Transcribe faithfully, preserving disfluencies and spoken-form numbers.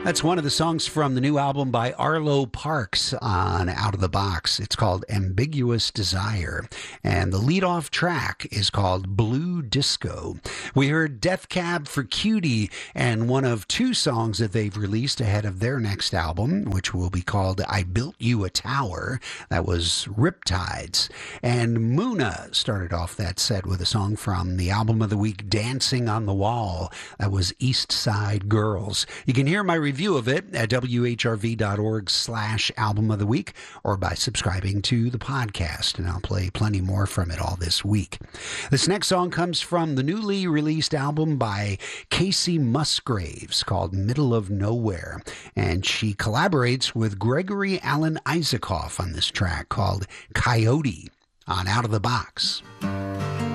That's one of the songs from the new album by Arlo Parks on Out of the Box. It's called Ambiguous Desire, and the lead-off track is called Blue Disco. We heard Death Cab for Cutie, and one of two songs that they've released ahead of their next album, which will be called I Built You a Tower. That was Riptides. And Muna started off that set with a song from the album of the week, Dancing on the Wall. That was East Side Girls. You can hear my review of it at W H R V dot org slash album of the week or by subscribing to the podcast, and I'll play plenty more from it all this week. This next song comes from the newly released album by Casey Musgraves called Middle of Nowhere, and she collaborates with Gregory Alan Isaacoff on this track called Coyote on Out of the Box.